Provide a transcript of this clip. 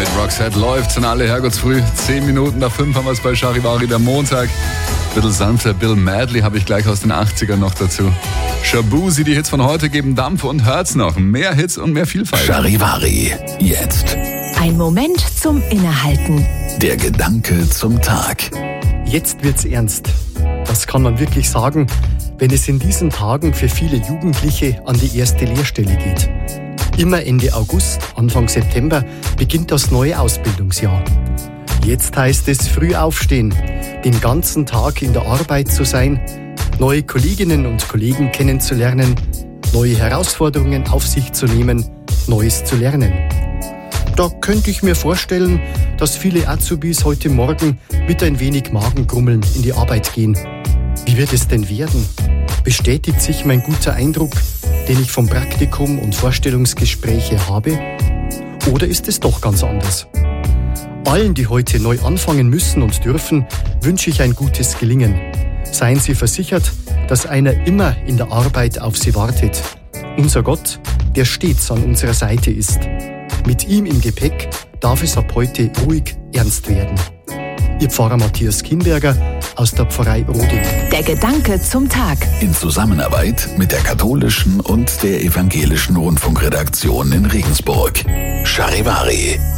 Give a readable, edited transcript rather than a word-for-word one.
Mit Roxette läuft's und alle Herrgottsfrüh. 10 Minuten nach 5 haben wir es bei Charivari, der Montag. Bisschen sanfter Bill Medley habe ich gleich aus den 80ern noch dazu. Shabuzi, die Hits von heute geben Dampf und hört's noch. Mehr Hits und mehr Vielfalt. Charivari, jetzt. Ein Moment zum Innehalten. Der Gedanke zum Tag. Jetzt wird's ernst. Das kann man wirklich sagen, wenn es in diesen Tagen für viele Jugendliche an die erste Lehrstelle geht. Immer Ende August, Anfang September beginnt das neue Ausbildungsjahr. Jetzt heißt es früh aufstehen, den ganzen Tag in der Arbeit zu sein, neue Kolleginnen und Kollegen kennenzulernen, neue Herausforderungen auf sich zu nehmen, Neues zu lernen. Da könnte ich mir vorstellen, dass viele Azubis heute Morgen mit ein wenig Magengrummeln in die Arbeit gehen. Wie wird es denn werden? Bestätigt sich mein guter Eindruck, den ich vom Praktikum und Vorstellungsgespräche habe? Oder ist es doch ganz anders? Allen, die heute neu anfangen müssen und dürfen, wünsche ich ein gutes Gelingen. Seien Sie versichert, dass einer immer in der Arbeit auf Sie wartet. Unser Gott, der stets an unserer Seite ist. Mit ihm im Gepäck darf es ab heute ruhig ernst werden. Ihr Pfarrer Matthias Kinberger aus der Pfarrei Roding. Der Gedanke zum Tag. In Zusammenarbeit mit der katholischen und der evangelischen Rundfunkredaktion in Regensburg. Charivari.